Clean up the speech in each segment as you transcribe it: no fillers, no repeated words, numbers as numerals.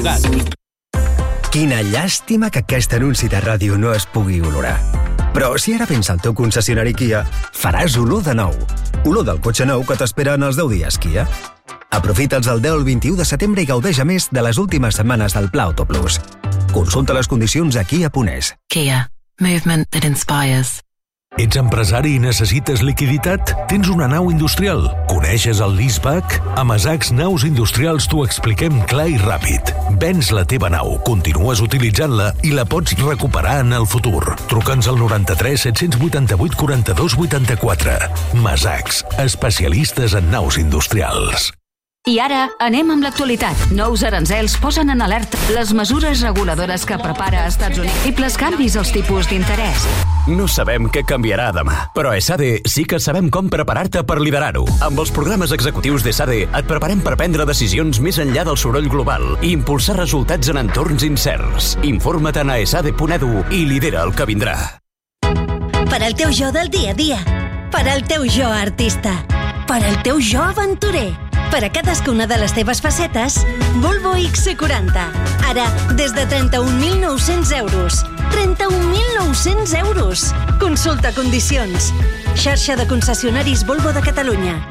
Quina llàstima que aquest anunci de ràdio no es pugui olorar. Però si ara vens al teu concessionari Kia, faràs olor de nou. Olor del cotxe nou que t'espera en els 10 dies Kia. Aprofita'ls el 10 al 21 de setembre i gaudeix a més de les últimes setmanes del Pla Auto Plus. Consulta les condicions a Kia.es. Kia. Movement that inspires. Ets empresari i necessites liquiditat? Tens una nau industrial? Coneixes el leaseback? A Masacs Naus Industrials t'ho expliquem clar i ràpid. Vens la teva nau, continues utilitzant-la i la pots recuperar en el futur. Truca'ns al 93 788 42 84. Masacs, especialistes en naus industrials. I ara anem amb l'actualitat. Nous aranzels posen en alerta les mesures reguladores que prepara Estats Units i els canvis als tipus d'interès. No sabem què canviarà demà, però a ESADE sí que sabem com preparar-te per liderar-ho. Amb els programes executius d'ESADE et preparem per prendre decisions més enllà del soroll global i impulsar resultats en entorns incerts. Informa't a esade.edu i lidera el que vindrà. Per al teu jo del dia a dia, per al teu jo artista, per al teu jo aventurer. Per a cadascuna de les teves facetes, Volvo XC40. Ara, des de 31.900 euros. 31.900 euros! Consulta condicions. Xarxa de concessionaris Volvo de Catalunya.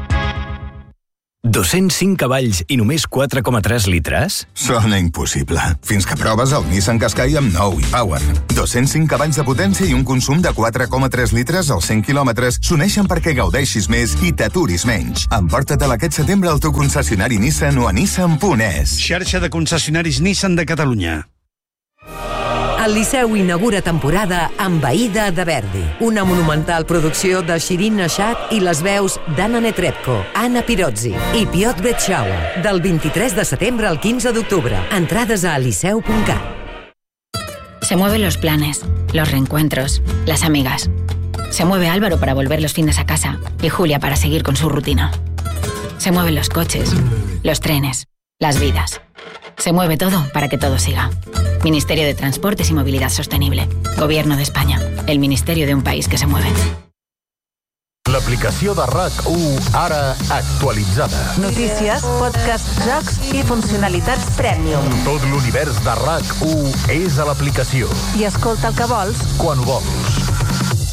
205 cavalls i només 4,3 litres? Sona impossible. Fins que proves el Nissan Qashqai amb nou e-Power. 205 cavalls de potència i un consum de 4,3 litres als 100 quilòmetres s'uneixen perquè gaudeixis més i t'aturis menys. Emporta-te'l aquest setembre al teu concessionari Nissan o a nissan.es. Xarxa de concessionaris Nissan de Catalunya. El Liceu inaugura temporada amb Aïda de Verdi, una monumental producció de Shirin Nashat i les veus d'Anna Netrebko, Anna Pirozzi i Piotr Bretschaua, del 23 de setembre al 15 d'octubre. Entrades a liceu.cat. Se mueven los planes, los reencuentros, las amigas. Se mueve Álvaro para volver los fines a casa y Julia para seguir con su rutina. Se mueven los coches, los trenes, las vidas. Se mueve todo para que todo siga. Ministerio de Transportes y Movilidad Sostenible. Gobierno de España. El ministerio de un país que se mueve. L'aplicació de RAC1, ara actualitzada. Notícies, podcasts, jocs i funcionalitats Premium. Tot l'univers de RAC1 és a l'aplicació. I escolta el que vols, quan ho vols.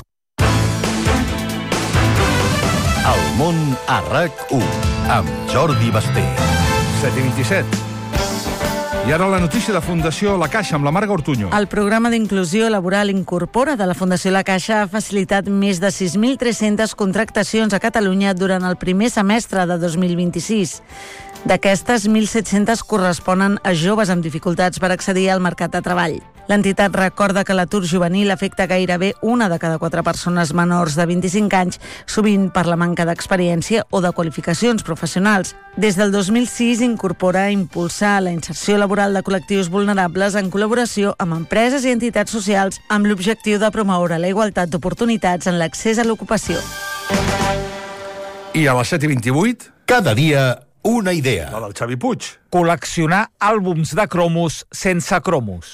El món a RAC1, amb Jordi Basté. 7:27. I ara la notícia de Fundació La Caixa amb la Marga Ortuño. El programa d'inclusió laboral Incorpora de la Fundació La Caixa ha facilitat més de 6.300 contractacions a Catalunya durant el primer semestre de 2026. D'aquestes, 1.700 corresponen a joves amb dificultats per accedir al mercat de treball. L'entitat recorda que l'atur juvenil afecta gairebé una de cada 4 persones menors de 25 anys, sovint per la manca d'experiència o de qualificacions professionals. Des del 2006 incorpora impulsar la inserció laboral de col·lectius vulnerables en col·laboració amb empreses i entitats socials amb l'objectiu de promoure la igualtat d'oportunitats en l'accés a l'ocupació. I a les 7:28... Cada dia una idea. La del Xavi Puig. Col·leccionar àlbums de cromos sense cromos.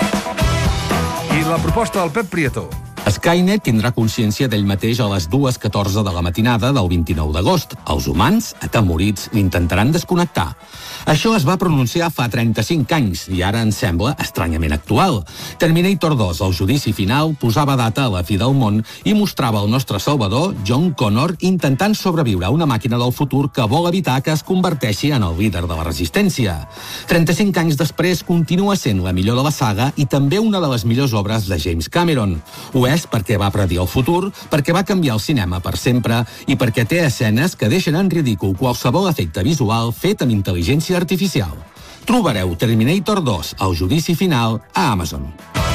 I la proposta del Pep Prieto. Skynet tindrà consciència d'ell mateix a les 2:14 de la matinada del 29 d'agost. Els humans, atemorits, l'intentaran desconnectar. Això es va pronunciar fa 35 anys i ara ens sembla estranyament actual. Terminator 2, el judici final, posava data a la fi del món i mostrava el nostre salvador, John Connor, intentant sobreviure a una màquina del futur que vol evitar que es converteixi en el líder de la resistència. 35 anys després continua sent la millor de la saga i també una de les millors obres de James Cameron. Ho és perquè va predir el futur, perquè va canviar el cinema per sempre i perquè té escenes que deixen en ridícul qualsevol efecte visual fet amb intel·ligència artificial. Trobareu Terminator 2, el judici final, a Amazon.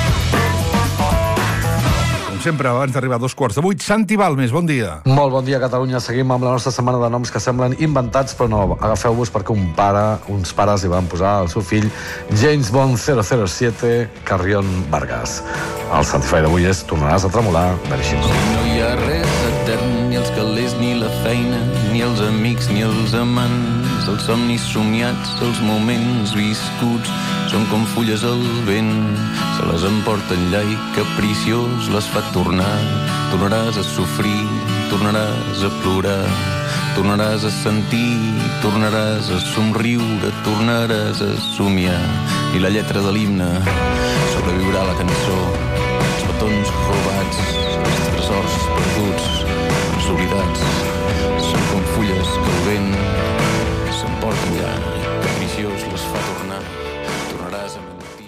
Com sempre, abans d'arribar a 7:45, Santi Balmes, bon dia. Molt bon dia, Catalunya. Seguim amb la nostra setmana de noms que semblen inventats, però no, agafeu-vos perquè uns pares li van posar al seu fill James Bond 007 Carrion Vargas. El Santify d'avui és Tornaràs a tremolar, Mereixim. No hi ha res etern, ni els calés, ni la feina, ni els amics, ni els amants, els somnis somiats, els moments viscuts, són com fulles al vent, se les emporta enllà i capriciós les fa tornar. Tornaràs a sofrir, tornaràs a plorar, tornaràs a sentir, tornaràs a somriure, tornaràs a somiar. I la lletra de l'himne sobreviurà la cançó. Els petons robats, els tresors perduts, els oblidats, són com fulles que el vent s'emporta ja, i capriciós les fa tornar. Tornaràs a mentir.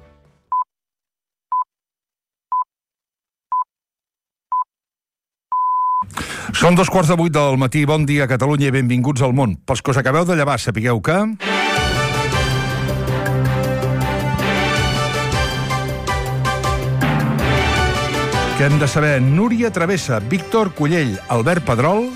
Són 7:15 del matí. Bon dia, Catalunya, i benvinguts al món. Pels que us acabeu de llevar, sapigueu que... Què hem de saber? Núria Travessa, Víctor Cullell, Albert Pedrol...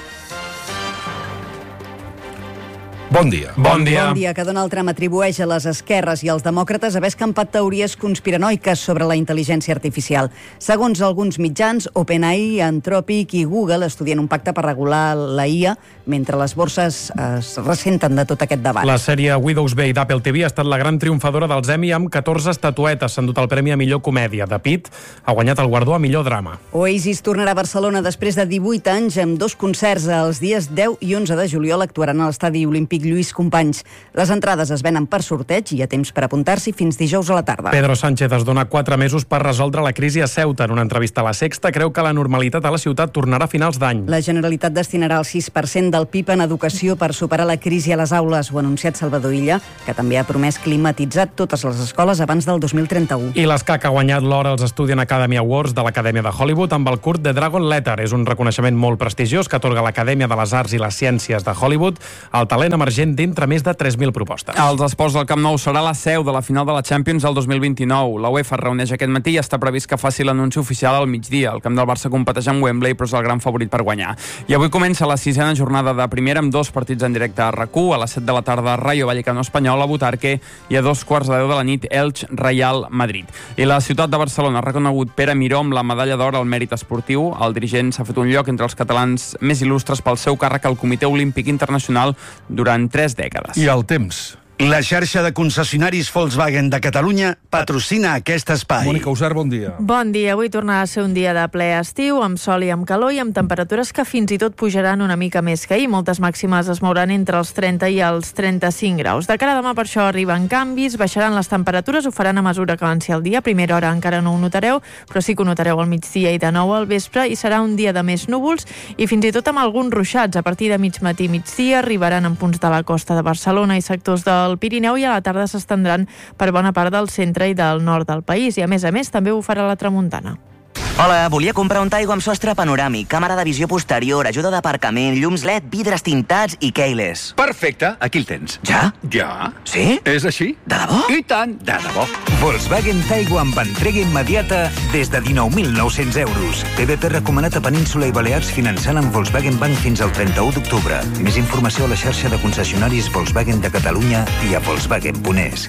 Bon dia. Bon dia, que Donald Trump atribueix a les esquerres i als demòcrates haver escampat teories conspiranoiques sobre la intel·ligència artificial. Segons alguns mitjans, OpenAI, Anthropic i Google estudien un pacte per regular la IA, mentre les borses es ressenten de tot aquest debat. La sèrie Widow's Bay d'Apple TV ha estat la gran triomfadora dels Emmy amb 14 estatuetes. S'ha endut el premi a millor comèdia. The Pitt ha guanyat el guardó a millor drama. Oasis tornarà a Barcelona després de 18 anys amb 2 concerts. Els dies 10 i 11 de juliol actuaran a l'Estadi Olímpic Lluís Companys. Les entrades es venen per sorteig i hi ha temps per apuntar-s'hi fins dijous a la tarda. Pedro Sánchez es dona 4 mesos per resoldre la crisi a Ceuta. En una entrevista a La Sexta, creu que la normalitat a la ciutat tornarà a finals d'any. La Generalitat destinarà el 6% del PIB en educació per superar la crisi a les aules. Ho ha anunciat Salvador Illa, que també ha promès climatitzar totes les escoles abans del 2031. I l'ESCAC ha guanyat l'or als Student Academy Awards de l'Acadèmia de Hollywood amb el curt The Dragon Letter. És un reconeixement molt prestigiós que atorga l'Acadèmia de les Arts i les Ciències de Hollywood al talent emergent entre més de 3.000 propostes. Els esports del Camp Nou serà la seu de la final de la Champions del 2029. La UEFA es reuneix aquest matí i està previst que faci l'anunci oficial al migdia. El camp del Barça competeix amb Wembley, però és el gran favorit per guanyar. I avui comença la 6ª jornada de primera amb 2 partits en directe a RAC1. A les 7 de la tarda, Rayo Vallecano Espanyol a Butarque, i a 2:15 de la nit, Elx Real Madrid. I la ciutat de Barcelona ha reconegut Pere Miró amb la medalla d'or al mèrit esportiu. El dirigent s'ha fet un lloc entre els catalans més il·lustres pel seu càrrec al Comitè Olímpic Internacional durant 3 dècades. I el temps. La xarxa de concessionaris Volkswagen de Catalunya patrocina aquest espai. Mònica Usar, bon dia. Bon dia. Avui tornarà a ser un dia de ple estiu, amb sol i amb calor i amb temperatures que fins i tot pujaran una mica més que ahir. Moltes màximes es mouran entre els 30 i els 35 graus. De cara a demà, per això, arriben canvis, baixaran les temperatures, ho faran a mesura que avanci el dia. A primera hora encara no ho notareu, però sí que ho notareu al migdia i de nou al vespre, i serà un dia de més núvols i fins i tot amb alguns ruixats. A partir de mig matí i migdia arribaran en punts de la costa de Barcelona i sectors del Pirineu, i a la tarda s'estendran per bona part del centre i del nord del país, i a més també ho farà la tramuntana. Hola, volia comprar un Taigo amb sostre panoràmic, càmera de visió posterior, ajuda d'aparcament, llums LED, vidres tintats i keyless. Perfecte, aquí el tens. Ja? Ja. Sí? És així. De debò? I tant, de debò. Volkswagen Taigo amb entrega immediata des de 19.900 euros. TVP recomanat a Península i Balears finançant amb Volkswagen Bank fins al 31 d'octubre. Més informació a la xarxa de concessionaris Volkswagen de Catalunya i a Volkswagen.es.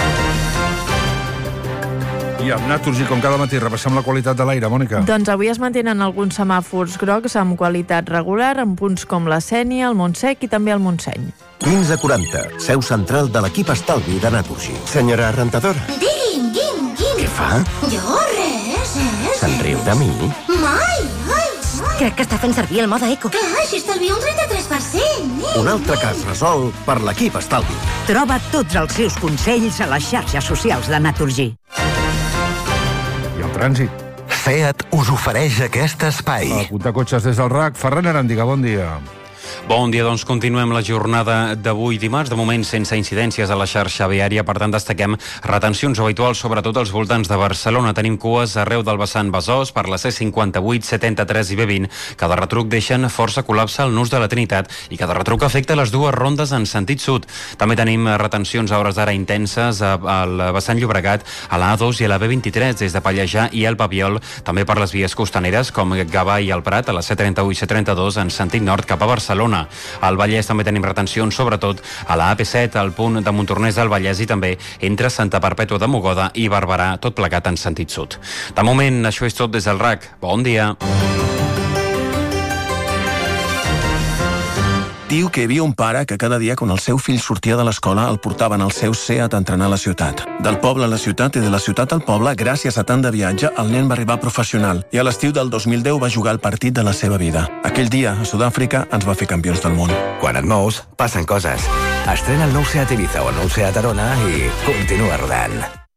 I amb Naturgy, com cada matí, repassem la qualitat de l'aire, Mònica. Doncs avui es mantenen alguns semàfors grocs amb qualitat regular, en punts com la Sénia, el Montsec i també el Montseny. 1540, seu central de l'equip estalvi de Naturgy. Senyora rentadora. Digui'm. Què fa? Jo, res. Se'n riu de mi? Mai. Crec que està fent servir el mode eco. Clar, així estalvia un 33%. Un altre cas resolt per l'equip estalvi. Troba tots els seus consells a les xarxes socials de Naturgy. I el trànsit. Seat us ofereix aquest espai. A apuntar cotxes des del RAC. Ferran Aràndiga, bon dia. Bon dia, doncs continuem la jornada d'avui dimarts, de moment sense incidències a la xarxa viària, per tant destaquem retencions habituals sobretot als voltants de Barcelona. Tenim cues arreu del vessant Besòs per la C58, 73 i B20, que de retruc deixen força col·lapse al nus de la Trinitat i que de retruc afecta les dues rondes en sentit sud. També tenim retencions a hores d'ara intenses al vessant Llobregat, a la A2 i a la B23 des de Pallejà i el Papiol, també per les vies costaneres com Gavà i el Prat, a la C31 i C32 en sentit nord cap a Barcelona. Al Vallès també tenim retencions, sobretot a la AP7, al punt de Montornès del Vallès i també entre Santa Perpètua de Mogoda i Barberà, tot plegat en sentit sud. De moment, això és tot des del RAC. Bon dia. Diu que hi havia un pare que cada dia, quan el seu fill sortia de l'escola, el portaven al seu Seat a entrenar a la ciutat. Del poble a la ciutat i de la ciutat al poble, gràcies a tant de viatge, el nen va arribar professional i a l'estiu del 2010 va jugar el partit de la seva vida. Aquell dia, a Sud-àfrica, ens va fer campions del món. Quan et mous, passen coses. Estrena el nou Seat Ibiza o el nou Seat Arona i continua rodant.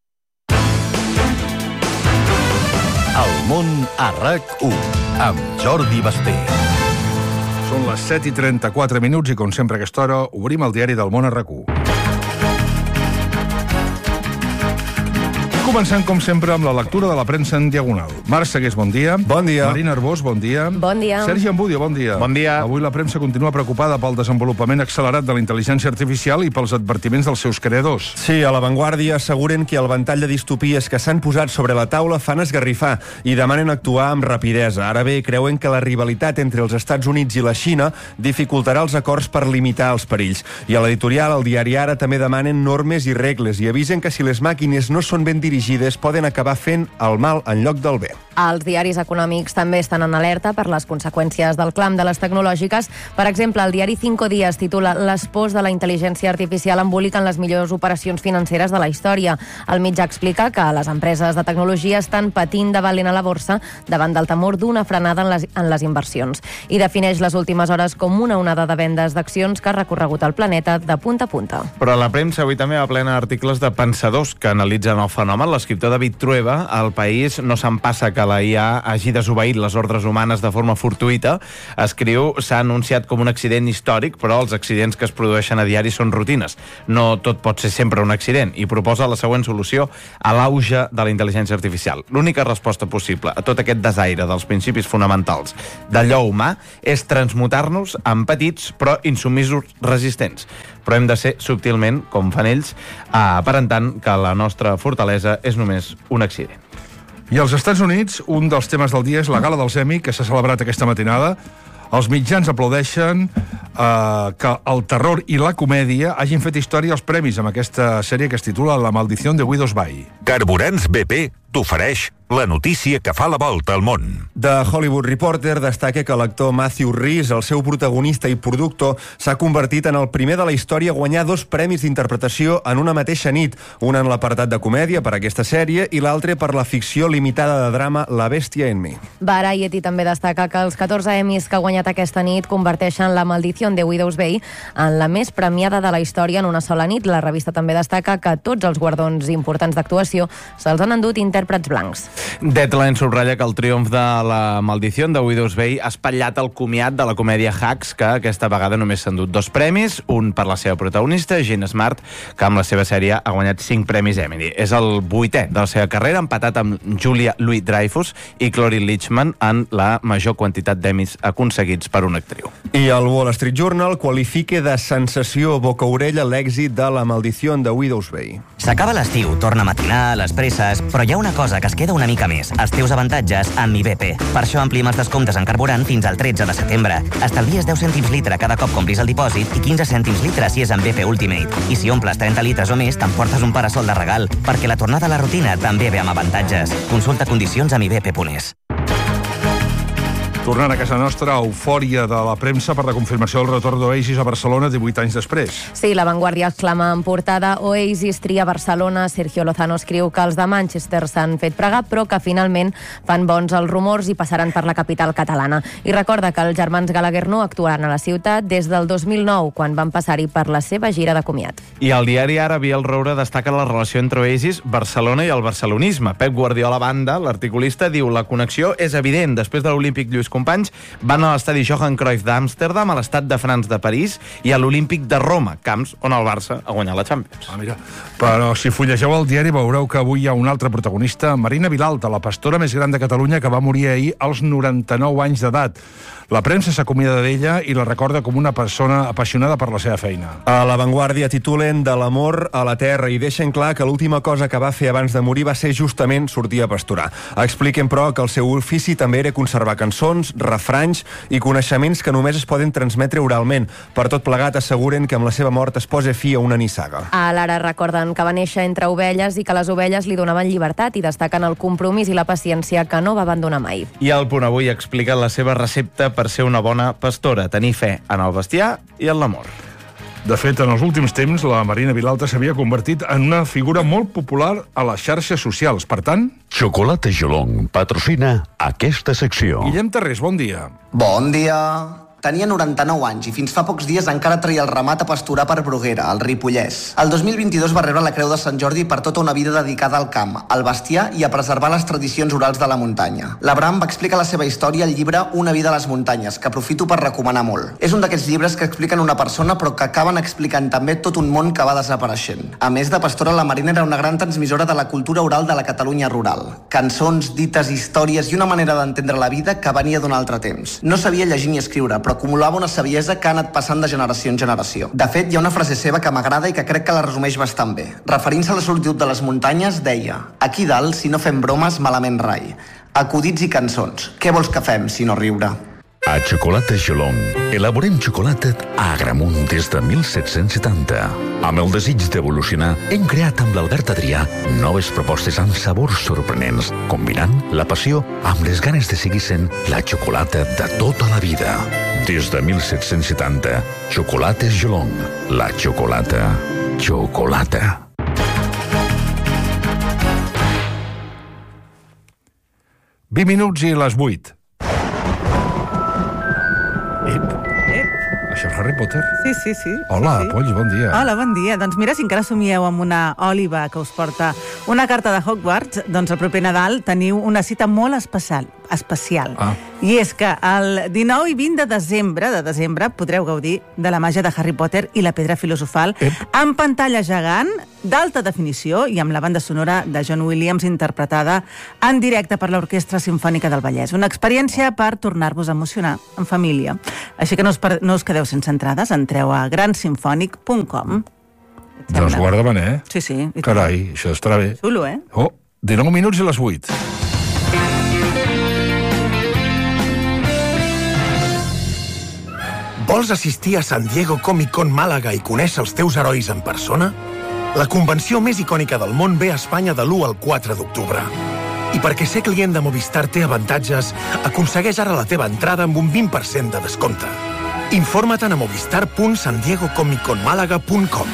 El món a RAC1 amb Jordi Basté. Són les 7:34 i, com sempre a aquesta hora, obrim el diari del món a RAC1. Començant, com sempre, amb la lectura de la premsa en diagonal. Marc Segués, bon dia. Bon dia. Marina Arbós, bon dia. Bon dia. Sergi Ambudio, bon dia. Bon dia. Avui la premsa continua preocupada pel desenvolupament accelerat de la intel·ligència artificial i pels advertiments dels seus creadors. Sí, a La Vanguardia asseguren que el ventall de distopies que s'han posat sobre la taula fan esgarrifar i demanen actuar amb rapidesa. Ara bé, creuen que la rivalitat entre els Estats Units i la Xina dificultarà els acords per limitar els perills. I a l'editorial, al diari Ara, també demanen normes i regles i avisen que si les màquines no són ben dirigides poden acabar fent el mal en lloc del bé. Els diaris econòmics també estan en alerta per les conseqüències del clam de les tecnològiques. Per exemple, el diari Cinco Días titula «Les pors de la intel·ligència artificial emboliquen les millors operacions financeres de la història». El mitjà explica que les empreses de tecnologia estan patint de valent a la borsa davant del temor d'una frenada en les inversions. I defineix les últimes hores com una onada de vendes d'accions que ha recorregut el planeta de punta a punta. Però la premsa avui també va plena d'articles de pensadors que analitzen el fenomen. L'escriptor David Trueba, al País, no se'n passa que la IA hagi desobeït les ordres humanes de forma fortuïta. Escriu, s'ha anunciat com un accident històric, però els accidents que es produeixen a diari són rutines. No tot pot ser sempre un accident, i proposa la següent solució a l'auge de la intel·ligència artificial. L'única resposta possible a tot aquest desaire dels principis fonamentals d'allò humà és transmutar-nos en petits però insubmisos resistents. Però hem de ser subtilment, com fan ells, aparentant que la nostra fortalesa és només un accident. I als Estats Units, un dels temes del dia és la gala dels Emmy, que s'ha celebrat aquesta matinada. Els mitjans aplaudeixen que el terror i la comèdia hagin fet història als premis amb aquesta sèrie que es titula La maldición de Widows Bay. Carburants BP t'ofereix la notícia que fa la volta al món. The Hollywood Reporter destaca que l'actor Matthew Rhys, el seu protagonista i productor, s'ha convertit en el primer de la història a guanyar 2 premis d'interpretació en una mateixa nit, un en l'apartat de comèdia per aquesta sèrie i l'altre per la ficció limitada de drama La bèstia en mi. Variety també destaca que els 14 Emmys que ha guanyat aquesta nit converteixen La maldición de Widows Bay en la més premiada de la història en una sola nit. La revista també destaca que tots els guardons importants d'actuació se'ls han endut intèrprets blancs. Deadline subratlla que el triomf de La maldición de Widows Bay ha espatllat el comiat de la comèdia Hacks, que aquesta vegada només s'ha endut 2 premis, un per la seva protagonista, Jean Smart, que amb la seva sèrie ha guanyat 5 premis Emmy. És el 8è de la seva carrera, empatat amb Julia Louis-Dreyfus i Cloris Leachman en la major quantitat d'Emmys aconseguits per una actriu. I el Wall Street Journal qualifica de sensació boca-orella l'èxit de La maldición de Widows Bay. S'acaba l'estiu, torna a matinar, les presses, però hi ha una cosa que es queda una mica més, els teus avantatges amb IBP. Per això ampliem els descomptes en carburant fins al 13 de setembre. Estalvies 10 cèntims litre cada cop compris el dipòsit i 15 cèntims litre si és amb BP Ultimate. I si omples 30 litres o més, t'emportes un parasol de regal, perquè la tornada a la rutina també ve amb avantatges. Consulta condicions amb ibp.es. Tornant a casa nostra, eufòria de la premsa per la confirmació del retorn d'Oasis a Barcelona 18 anys després. Sí, La Vanguardia exclama en portada Oasis tria Barcelona. Sergio Lozano escriu que els de Manchester s'han fet pregar, però que finalment fan bons els rumors i passaran per la capital catalana. I recorda que els germans Gallagher no actuaran a la ciutat des del 2009, quan van passar-hi per la seva gira de comiat. I el diari Ara, Biel Roure, destaca la relació entre Oasis, Barcelona i el barcelonisme. Pep Guardiola Banda, l'articulista, diu la connexió és evident. Després de l'Olímpic Lluís Companys, van a l'estadi Johan Cruyff d'Amsterdam, a l'Estat de France de París i a l'Olímpic de Roma, camps on el Barça ha guanyat la Champions. Mira. Però si fullegeu el diari veureu que avui hi ha un altre protagonista, Marina Vilalta, la pastora més gran de Catalunya, que va morir ahir als 99 anys d'edat. La premsa s'acomiada d'ella i la recorda com una persona apassionada per la seva feina. A La Vanguardia titulen De l'amor a la terra i deixen clar que l'última cosa que va fer abans de morir va ser justament sortir a pasturar. Expliquen, però, que el seu ofici també era conservar cançons, refranys i coneixements que només es poden transmetre oralment. Per tot plegat, asseguren que amb la seva mort es posa fi a una nissaga. A l'Ara recorden que va néixer entre ovelles i que les ovelles li donaven llibertat i destaquen el compromís i la paciència que no va abandonar mai. I el Punt Avui explica la seva recepta per ser una bona pastora, tenir fe en el bestiar i en l'amor. De fet, en els últims temps, la Marina Vilalta s'havia convertit en una figura molt popular a les xarxes socials. Per tant... Xocolata Jolong patrocina aquesta secció. Guillem Tarrés, bon dia. Bon dia. Tenia 99 anys i fins fa pocs dies encara traia el ramat a pasturar per Bruguera, al Ripollès. El 2022 va rebre la Creu de Sant Jordi per tota una vida dedicada al camp, al bestiar i a preservar les tradicions orals de la muntanya. L'Abraham va explicar la seva història al llibre Una vida a les muntanyes, que aprofito per recomanar molt. És un d'aquests llibres que expliquen una persona però que acaben explicant també tot un món que va desapareixent. A més de pastora, la Marina era una gran transmissora de la cultura oral de la Catalunya rural. Cançons, dites, històries i una manera d'entendre la vida que venia d'un altre temps. No sabia llegir ni escriure, però acumulava una saviesa que ha anat passant de generació en generació. De fet, hi ha una frase seva que m'agrada i que crec que la resumeix bastant bé. Referint-se a la solitud de les muntanyes, deia: aquí dalt, si no fem bromes, malament rai. Acudits i cançons. Què vols que fem, si no riure? A Xocolata Jolong elaborem xocolata a Agramunt des de 1770. Amb el desig d'evolucionar, hem creat amb l'Albert Adrià noves propostes amb sabors sorprenents, combinant la passió amb les ganes de seguir sent la xocolata de tota la vida. Des de 1770, Xocolates Jolong. La xocolata. 20 minuts i les 8. Això és Harry Potter? Sí. Hola, sí. Polls, bon dia. Hola, bon dia. Doncs mira, si encara somieu amb una òliba que us porta una carta de Hogwarts, doncs el proper Nadal teniu una cita molt especial. I és que el 19 i 20 de desembre podreu gaudir de la màgia de Harry Potter i la pedra filosofal en pantalla gegant, d'alta definició i amb la banda sonora de John Williams interpretada en directe per l'Orquestra Simfònica del Vallès. Una experiència per tornar-vos a emocionar en família. Així que no us quedeu sense entrades, entreu a gransinfònic.com. Doncs guarda ben, Sí. Carai, això estarà bé. Xulo, 19 minuts i les 8. Vols assistir a San Diego Comic Con Màlaga i conèixer els teus herois en persona? La convenció més icònica del món ve a Espanya de l'1 al 4 d'octubre. I perquè ser client de Movistar té avantatges, aconsegueix ara la teva entrada amb un 20% de descompte. Informa't a movistar.sandiegocomicconmalaga.com.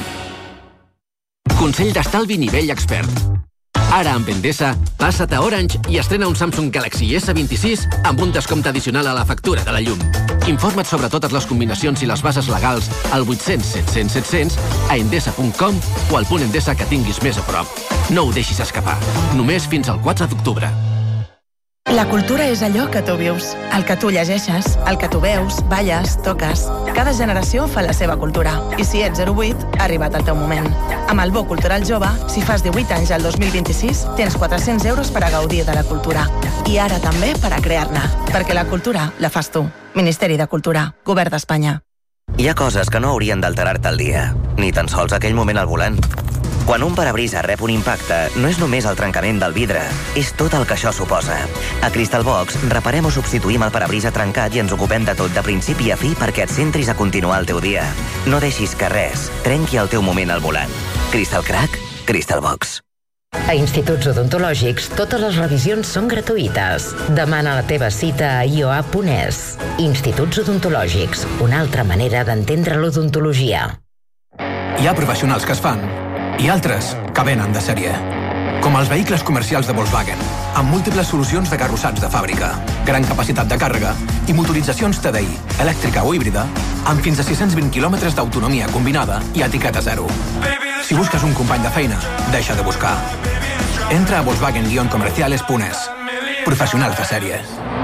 Consell d'estalvi nivell expert. Ara amb Endesa, passa't a Orange i estrena un Samsung Galaxy S26 amb un descompte addicional a la factura de la llum. Informa't sobre totes les combinacions i les bases legals al 800 700 700 a endesa.com o al punt Endesa que tinguis més a prop. No ho deixis escapar. Només fins al 4 d'octubre. La cultura és allò que tu vius, el que tu llegeixes, el que tu veus, balles, toques. Cada generació fa la seva cultura. I si ets 08, ha arribat el teu moment. Amb el Bo Cultural Jove, si fas 18 anys al 2026, tens 400 euros per a gaudir de la cultura. I ara també per a crear-ne. Perquè la cultura la fas tu. Ministeri de Cultura, Govern d'Espanya. Hi ha coses que no haurien d'alterar-te el dia, ni tan sols aquell moment al volant. Quan un parabrisa rep un impacte, no és només el trencament del vidre, és tot el que això suposa. A Crystal Box reparem o substituïm el parabrisa trencat i ens ocupem de tot de principi a fi perquè et centris a continuar el teu dia. No deixis que res trenqui el teu moment al volant. Crystal Crack, Crystal Box. A Instituts Odontològics, totes les revisions són gratuïtes. Demana la teva cita a ioa.es. Instituts Odontològics, una altra manera d'entendre l'odontologia. Hi ha professionals que es fan i altres que venen de sèrie. Com els vehicles comercials de Volkswagen, amb múltiples solucions de carrossats de fàbrica, gran capacitat de càrrega i motoritzacions TDI, elèctrica o híbrida, amb fins a 620 quilòmetres d'autonomia combinada i etiqueta zero. Si busques un company de feina, deixa de buscar. Entra a Volkswagen-comerciales.es. Professionals de sèrie.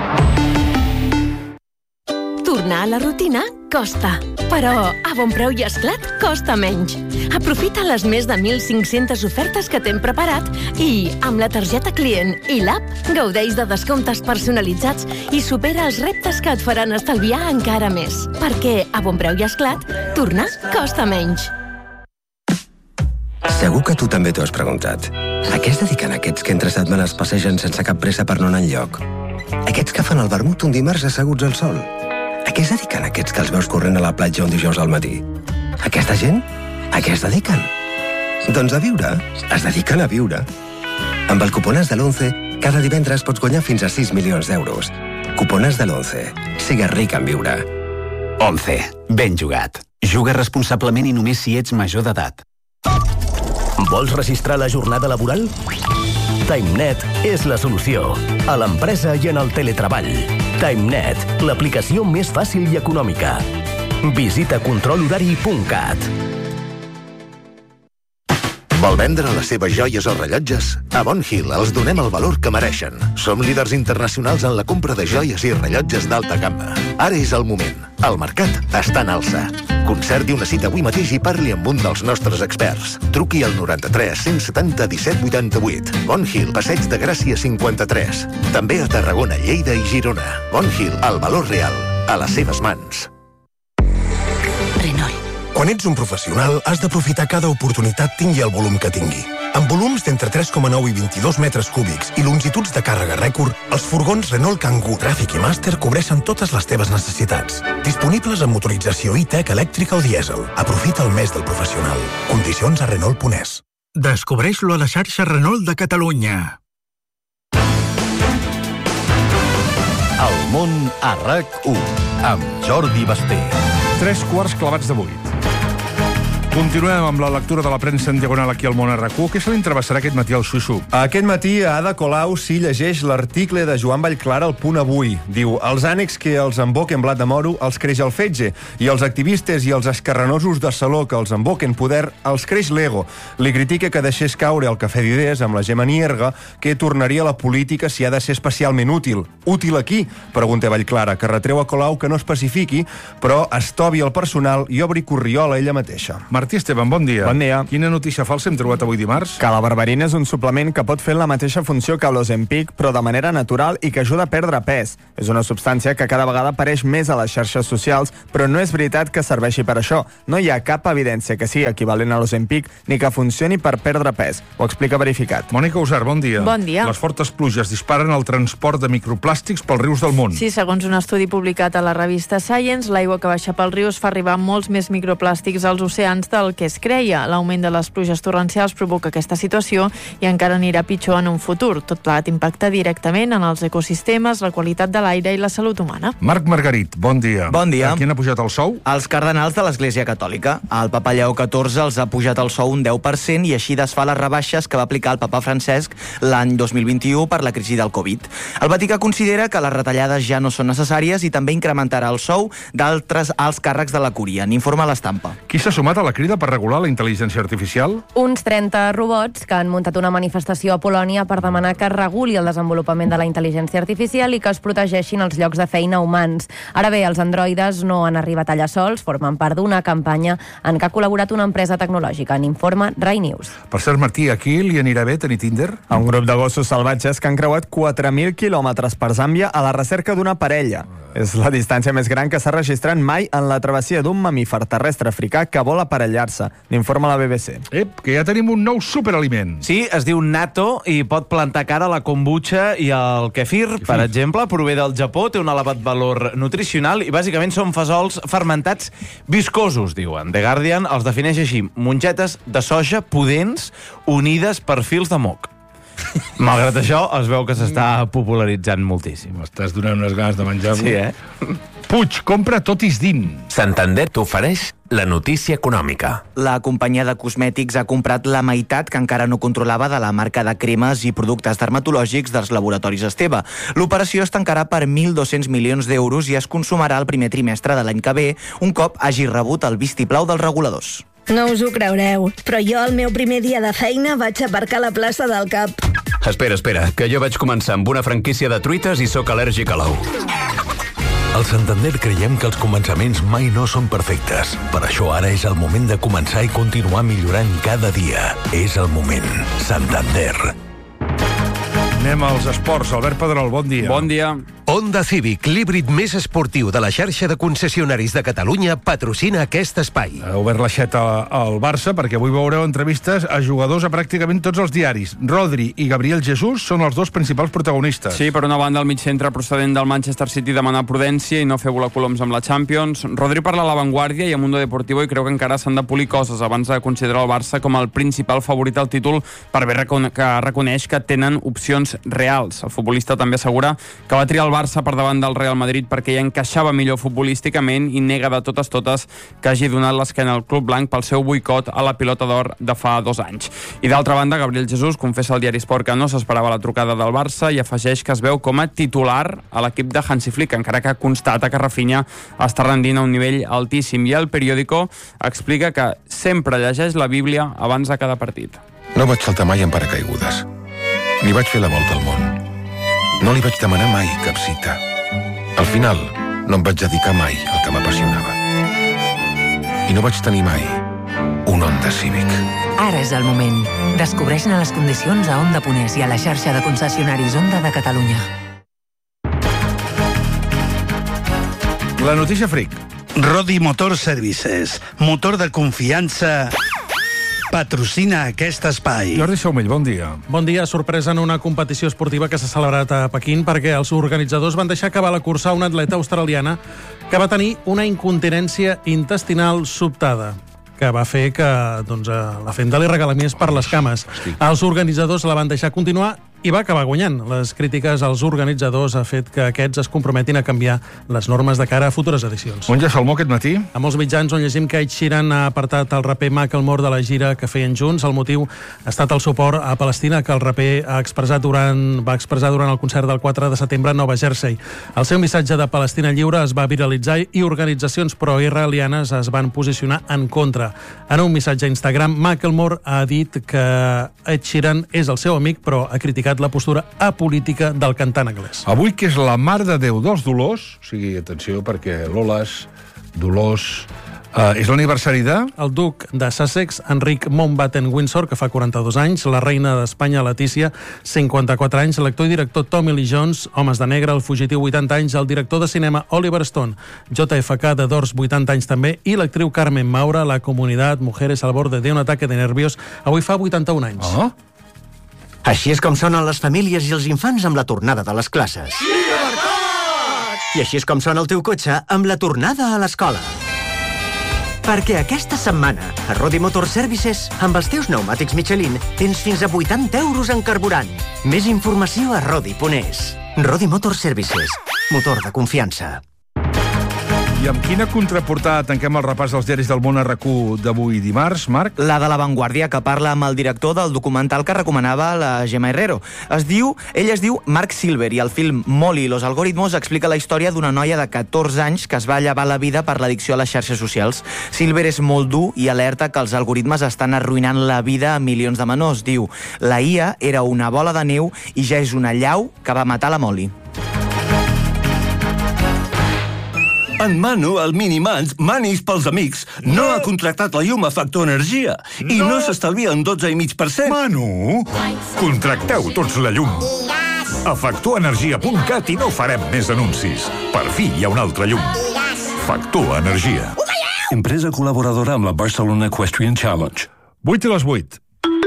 Tornar a la rutina costa, però a Bonpreu i Esclat costa menys. Aprofita les més de 1.500 ofertes que t'hem preparat i, amb la targeta client i l'app, gaudeix de descomptes personalitzats i supera els reptes que et faran estalviar encara més. Perquè a Bonpreu i Esclat, tornar costa menys. Segur que tu també t'ho has preguntat. A què es dediquen aquests que entre setmanes passegen sense cap pressa per no anar enlloc? Aquests que fan el vermut un dimarts asseguts al sol? A què es dediquen aquests que els veus corrent a la platja un dijous al matí? Aquesta gent? A què es dediquen? Doncs a viure. Es dediquen a viure. Amb el cuponàs de l'11, cada divendres pots guanyar fins a 6 milions d'euros. Cupones de l'11. Sigues ric en viure. 11. Ben jugat. Juga responsablement i només si ets major d'edat. Vols registrar la jornada laboral? TimeNet és la solució. A l'empresa i en el teletreball. TimeNet, l'aplicació més fàcil i econòmica. Visita controlhorari.cat. Vol vendre les seves joies o rellotges? A Bon Hill els donem el valor que mereixen. Som líders internacionals en la compra de joies i rellotges d'alta gamma. Ara és el moment. El mercat està en alça. Concerti una cita avui mateix i parli amb un dels nostres experts. Truqui al 93 170 17 88. Bon Hill, Passeig de Gràcia 53. També a Tarragona, Lleida i Girona. Bon Hill, el valor real, a les seves mans. Renault. Quan ets un professional, has d'aprofitar cada oportunitat tingui el volum que tingui. Amb volums d'entre 3,9 i 22 metres cúbics i longituds de càrrega rècord, els furgons Renault Kangoo, Traffic i Master cobreixen totes les teves necessitats. Disponibles amb motorització e-tech elèctrica o dièsel. Aprofita el mes del professional. Condicions a Renault.es. Descobreix-lo a la xarxa Renault de Catalunya. El món a RAC1 amb Jordi Basté. 3 clavats de 8. Continuem amb la lectura de la premsa en diagonal aquí al món a RAC1. Què se li entrevessarà aquest matí al Xuxu? Aquest matí a Ada Colau s'hi llegeix l'article de Joan Vallclara al Punt Avui. Diu, els ànecs que els emboquen blat de moro els creix el fetge i els activistes i els escarranosos de Saló que els emboquen poder els creix l'ego. Li critica que deixés caure el cafè d'idees amb la Gemma Nierga, que tornaria a la política si ha de ser especialment útil. Útil aquí? Pregunta Vallclara, que retreu a Colau que no especifiqui, però estovi el personal i obri corriola ella mateixa. Martí Esteban, bon dia. Bon dia. Quina notícia falsa hem trobat avui dimarts? Que la berberina és un suplement que pot fer la mateixa funció que l'Ozempic, però de manera natural i que ajuda a perdre pes. És una substància que cada vegada apareix més a les xarxes socials, però no és veritat que serveixi per això. No hi ha cap evidència que sigui equivalent a l'Ozempic ni que funcioni per perdre pes. Ho explica Verificat. Mònica Usar, bon dia. Bon dia. Les fortes pluges disparen el transport de microplàstics pels rius del món. Sí, segons un estudi publicat a la revista Science, l'aigua que baixa pels rius fa arribar molts més microplàstics als oceans del que es creia. L'augment de les pluges torrencials provoca aquesta situació i encara anirà pitjor en un futur. Tot plegat impacta directament en els ecosistemes, la qualitat de l'aire i la salut humana. Marc Margarit, bon dia. Bon dia. A qui ha pujat el sou? Els cardenals de l'Església Catòlica. El papa Lleó XIV els ha pujat el sou un 10% i així desfà les rebaixes que va aplicar el papa Francesc l'any 2021 per la crisi del Covid. El Vaticà considera que les retallades ja no són necessàries i també incrementarà el sou d'altres alts càrrecs de la Cúria. N'informa l'Estampa. Qui s'ha sumat a la crida per regular la intel·ligència artificial? Uns 30 robots que han muntat una manifestació a Polònia per demanar que es reguli el desenvolupament de la intel·ligència artificial i que es protegeixin els llocs de feina humans. Ara bé, els androides no han arribat allà sols, formen part d'una campanya en què ha col·laborat una empresa tecnològica, n'informa Rai News. Per cert, Martí, aquí li anirà bé tenir Tinder? A un grup de gossos salvatges que han creuat 4.000 quilòmetres per Zàmbia a la recerca d'una parella. És la distància més gran que s'ha registrat mai en la travessia d'un mamífer terrestre africà que vol aparellar-se, n'informa la BBC. Que ja tenim un nou superaliment. Sí, es diu natto i pot plantar cara a la kombucha i al kefir, per exemple. Prové del Japó, té un elevat valor nutricional i bàsicament són fesols fermentats viscosos, diuen. The Guardian els defineix així: mongetes de soja pudents unides per fils de moc. Malgrat això, es veu que s'està popularitzant moltíssim. M'estàs donant unes ganes de menjar-lo. Sí, Puig, compra Totis Din. Santander t'ofereix la notícia econòmica. La companyia de cosmètics ha comprat la meitat que encara no controlava de la marca de cremes i productes dermatològics dels laboratoris Esteve. L'operació es tancarà per 1.200 milions d'euros i es consumarà el primer trimestre de l'any que ve, un cop hagi rebut el vistiplau dels reguladors. No us ho creureu, però jo el meu primer dia de feina vaig aparcar a la plaça del Cap. Espera, que jo vaig començar amb una franquícia de truites i sóc al·lèrgic a l'ou. Al Santander creiem que els començaments mai no són perfectes. Per això ara és el moment de començar i continuar millorant cada dia. És el moment. Santander. Anem als esports. Albert Pedrol, bon dia. Bon dia. Honda Civic, l'híbrid més esportiu de la xarxa de concessionaris de Catalunya, patrocina aquest espai. Ha obert l'aixeta al Barça perquè avui veureu entrevistes a jugadors a pràcticament tots els diaris. Rodri i Gabriel Jesús són els dos principals protagonistes. Sí, per una banda, el mig-centre procedent del Manchester City demana prudència i no fer volar coloms amb la Champions. Rodri parla a l'avantguàrdia i a Mundo Deportivo i creu que encara s'han de polir coses abans de considerar el Barça com el principal favorit al títol, per bé que reconeix que tenen opcions reals. El futbolista també assegura que va triar el Barça per davant del Real Madrid perquè ja encaixava millor futbolísticament i nega de totes que hagi donat l'esquena al club blanc pel seu boicot a la pilota d'or de fa 2 anys. I d'altra banda, Gabriel Jesús confessa al diari Sport que no s'esperava la trucada del Barça i afegeix que es veu com a titular a l'equip de Hansi Flick, encara que constata que Rafinha està rendint a un nivell altíssim. I el periòdico explica que sempre llegeix la Bíblia abans de cada partit. No vaig saltar mai en paracaigudes, ni vaig fer la volta al món. No li vaig demanar mai cap cita. Al final, no em vaig dedicar mai al que m'apassionava. I no vaig tenir mai un Honda Civic. Ara és el moment. Descobreix-ne les condicions a Honda Ponés i a la xarxa de concessionaris Honda de Catalunya. La notícia fric. Rodi Motor Services, motor de confiança, patrocina aquest espai. Jordi Saumell, bon dia. Bon dia. Sorpresa en una competició esportiva que s'ha celebrat a Pequín perquè els organitzadors van deixar acabar la cursa a una atleta australiana que va tenir una incontinència intestinal sobtada, que va fer que la fenda li regalamés per les cames. Els organitzadors la van deixar continuar i va acabar guanyant. Les crítiques als organitzadors ha fet que aquests es comprometin a canviar les normes de cara a futures edicions. On ja Salmó aquest matí? A molts mitjans on llegim que Ed Sheeran ha apartat el raper Macklemore de la gira que feien junts. El motiu ha estat el suport a Palestina que el raper va expressar durant el concert del 4 de setembre a Nova Jersey. El seu missatge de Palestina lliure es va viralitzar i organitzacions pro-israelianes es van posicionar en contra. En un missatge a Instagram, Macklemore ha dit que Ed Sheeran és el seu amic, però ha criticat la postura apolítica del cantant anglès. Avui, que és la Mare de Déu dels Dolors, o sigui, atenció, perquè Loles, Dolors... és l'aniversari de... El duc de Sussex, Enric Mountbatten-Windsor, que fa 42 anys, la reina d'Espanya, Letícia, 54 anys, l'actor i director Tommy Lee Jones, Homes de Negre, El fugitiu, 80 anys, el director de cinema Oliver Stone, JFK de Dors, 80 anys també, i l'actriu Carmen Maura, La Comunitat, Mujeres al borde de un ataque de nervios, avui fa 81 anys. Oh. Així és com sonen les famílies i els infants amb la tornada de les classes. I així és com sona el teu cotxe amb la tornada a l'escola. Perquè aquesta setmana, a Rodi Motor Services, amb els teus pneumàtics Michelin, tens fins a 80 euros en carburant. Més informació a Rodi.es. Rodi Motor Services, motor de confiança. I amb quina contraportada tanquem el repàs dels diaris del món a RAC1 d'avui dimarts, Marc? La de La Vanguardia, que parla amb el director del documental que recomanava la Gemma Herrero. Ell es diu Mark Silver i el film Molly i los algoritmos explica la història d'una noia de 14 anys que es va llevar la vida per l'addicció a les xarxes socials. Silver és molt dur i alerta que els algoritmes estan arruïnant la vida a milions de menors. Diu, la IA era una bola de neu i ja és una llau que va matar la Molly. En Manu, el Minimans, Manis pels amics, no ha contractat la llum a Factor Energia i no s'estalvia en 12,5%. Manu, contracteu tots la llum. A factorenergia.cat i no farem més anuncis. Per fi hi ha una altra llum. Factor Energia. Empresa col·laboradora amb la Barcelona Equestrian Challenge. 8 a les 8.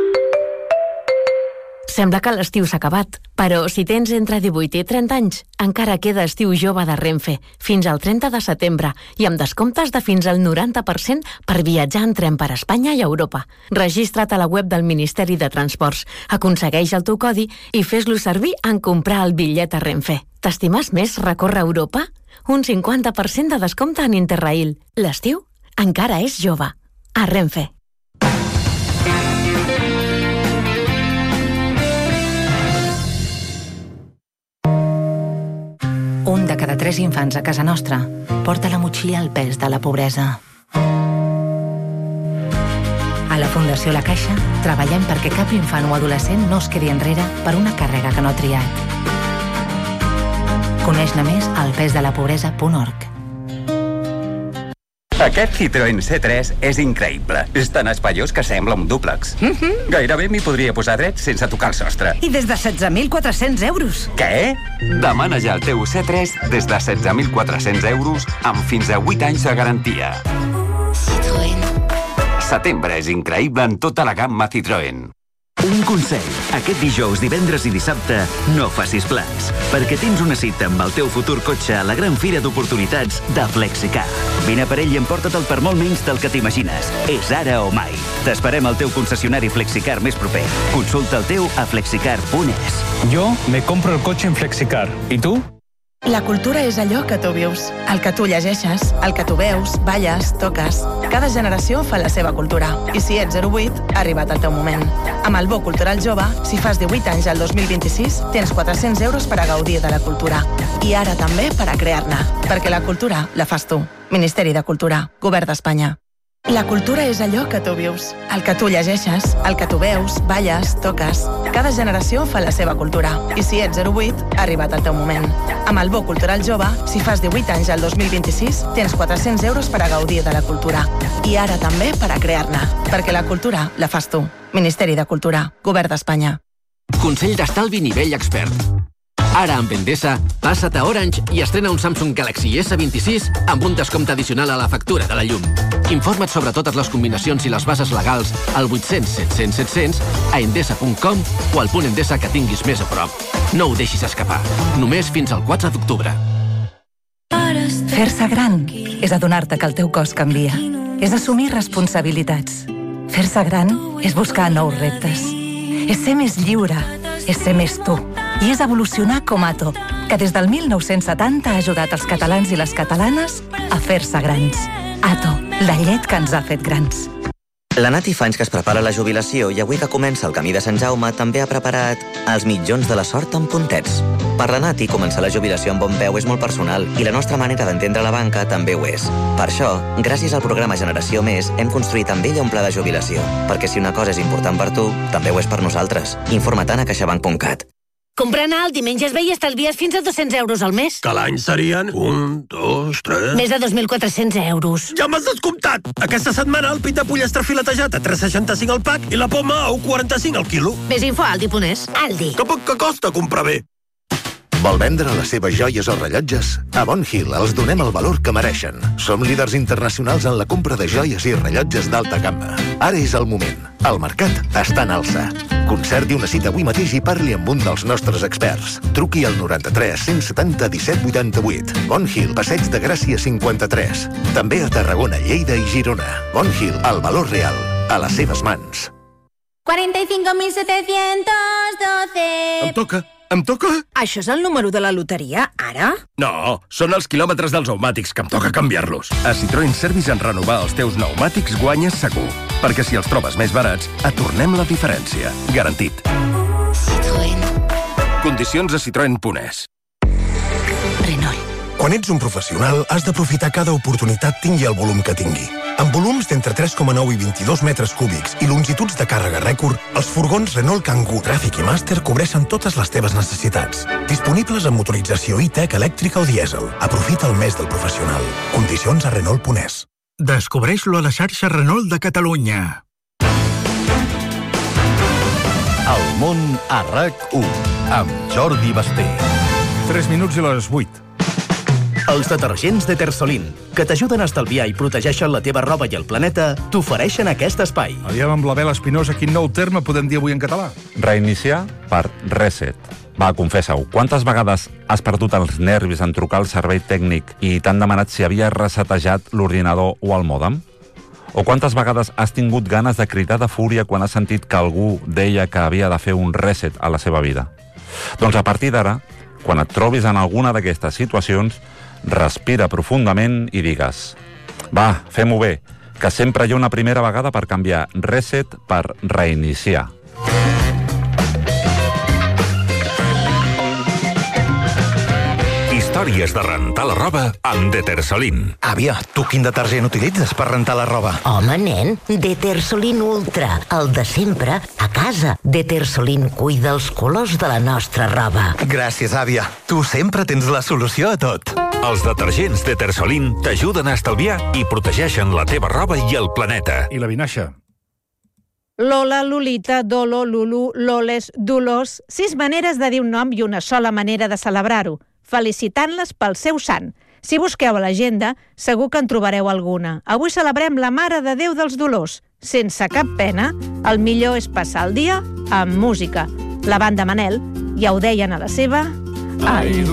Sembla que l'estiu s'ha acabat, però si tens entre 18 i 30 anys, encara queda estiu jove de Renfe, fins al 30 de setembre, i amb descomptes de fins al 90% per viatjar en tren per Espanya i Europa. Registra't a la web del Ministeri de Transports, aconsegueix el teu codi i fes-lo servir en comprar el bitllet a Renfe. T'estimes més recórrer Europa? Un 50% de descompte en Interrail. L'estiu encara és jove. A Renfe. Un de cada 3 infants a casa nostra porta la motxilla al pes de la pobresa. A la Fundació La Caixa treballem perquè cap infant o adolescent no es quedi enrere per una càrrega que no ha triat. Coneix-ne més al pesdelapobresa.org. Aquest Citroën C3 és increïble. És tan espaiós que sembla un dúplex. Gairebé m'hi podria posar dret sense tocar el sostre. I des de 16.400 euros. Què? Demana ja el teu C3 des de 16.400 euros amb fins a 8 anys de garantia. Citroën. Setembre és increïble en tota la gamma Citroën. Un consell. Aquest dijous, divendres i dissabte no facis plans, perquè tens una cita amb el teu futur cotxe a la gran fira d'oportunitats de Flexicar. Vine per ell i emporta't-el per molt menys del que t'imagines. És ara o mai. T'esperem al teu concessionari Flexicar més proper. Consulta el teu a flexicar.es. Yo me compro el coche en Flexicar. ¿Y tú? La cultura és allò que tu vius, el que tu llegeixes, el que tu veus, balles, toques. Cada generació fa la seva cultura. I si ets 08, ha arribat el teu moment. Amb el Bo Cultural Jove, si fas 18 anys al 2026, tens 400 euros per a gaudir de la cultura. I ara també per a crear-ne. Perquè la cultura la fas tu. Ministeri de Cultura, Govern d'Espanya. La cultura és allò que tu vius, el que tu llegeixes, el que tu veus, balles, toques. Cada generació fa la seva cultura. I si ets 08, ha arribat el teu moment. Amb el Bo Cultural Jove, si fas 18 anys al 2026, tens 400 euros per a gaudir de la cultura. I ara també per a crear-ne. Perquè la cultura la fas tu. Ministeri de Cultura, Govern d'Espanya. Consell d'estalvi nivell expert. Ara, amb Endesa, passa't a Orange i estrena un Samsung Galaxy S26 amb un descompte addicional a la factura de la llum. Informa't sobre totes les combinacions i les bases legals al 800 700 700 a endesa.com o al punt Endesa que tinguis més a prop. No ho deixis escapar. Només fins al 4 d'octubre. Fer-se gran és adonar-te que el teu cos canvia. És assumir responsabilitats. Fer-se gran és buscar nous reptes. És ser més lliure. És ser més tu. I és evolucionar com Ato, que des del 1970 ha ajudat els catalans i les catalanes a fer-se grans. Ato, la llet que ens ha fet grans. La Nati fa anys que es prepara la jubilació i avui que comença el camí de Sant Jaume també ha preparat els mitjons de la sort amb puntets. Per la Nati, començar la jubilació amb bon peu és molt personal i la nostra manera d'entendre la banca també ho és. Per això, gràcies al programa Generació Més, hem construït amb ella un pla de jubilació, perquè si una cosa és important per tu, també ho és per nosaltres. Informa't a caixabank.cat. Comprant alt i menges bé i estalvies fins a 200 euros al mes. Que l'any serien 1, 2, 3... Més de 2.400 euros. Ja m'has descomptat! Aquesta setmana el pita pollastre filetejat a 3,65 al pack i la poma a 1,45 al quilo. Més info a Aldi.es. Aldi. Que poc que costa comprar bé. Vol vendre les seves joies o rellotges? A Bon Hill els donem el valor que mereixen. Som líders internacionals en la compra de joies i rellotges d'alta gamma. Ara és el moment. El mercat està en alça. Concerti una cita avui mateix i parli amb un dels nostres experts. Truqui al 93 170 17 88. Bon Hill, Passeig de Gràcia 53. També a Tarragona, Lleida i Girona. Bon Hill, el valor real, a les seves mans. 45.712. Em toca? Això és el número de la loteria, ara? No, són els quilòmetres dels pneumàtics, que em toca canviar-los. A Citroën Service en renovar els teus pneumàtics guanyes segur. Perquè si els trobes més barats, et tornem la diferència. Garantit. Citroën. Condicions a citroen.es. Renault. Quan ets un professional, has d'aprofitar cada oportunitat tingui el volum que tingui. Amb volums d'entre 3,9 i 22 metres cúbics i longituds de càrrega rècord, els furgons Renault Kangoo, Traffic i Master cobreixen totes les teves necessitats. Disponibles amb motorització e-tech elèctrica o dièsel. Aprofita el mes del professional. Condicions a Renault.es. Descobreix-lo a la xarxa Renault de Catalunya. El món a RAC1 amb Jordi Basté. 3 minuts i les 8. Els detergents de Tersolin, que t'ajuden a estalviar i protegeixen la teva roba i el planeta, t'ofereixen aquest espai. Aviam amb l'Abel Espinosa, quin nou terme podem dir avui en català? Reiniciar per reset. Va, confessa-ho, quantes vegades has perdut els nervis en trucar al servei tècnic i t'han demanat si havies resetejat l'ordinador o el mòdem? O quantes vegades has tingut ganes de cridar de fúria quan has sentit que algú deia que havia de fer un reset a la seva vida? Doncs a partir d'ara, quan et trobis en alguna d'aquestes situacions, respira profundament i digues: va, fem-ho bé, que sempre hi ha una primera vegada per canviar reset per reiniciar. Històries de rentar la roba amb Detersolin. Àvia, tu quin detergent utilitzes per rentar la roba? Home, nen, Detersolin Ultra, el de sempre, a casa. Detersolin cuida els colors de la nostra roba. Gràcies, àvia. Tu sempre tens la solució a tot. Els detergents Detersolin t'ajuden a estalviar i protegeixen la teva roba i el planeta. I la vinaixa. Lola, Lolita, Dolo, Lulu, Loles, Dolors... 6 maneres de dir un nom i una sola manera de celebrar-ho, felicitant-les pel seu sant. Si busqueu a l'agenda, segur que en trobareu alguna. Avui celebrem la Mare de Déu dels Dolors. Sense cap pena, el millor és passar el dia amb música. La banda Manel ja ho deien a la seva... Ai,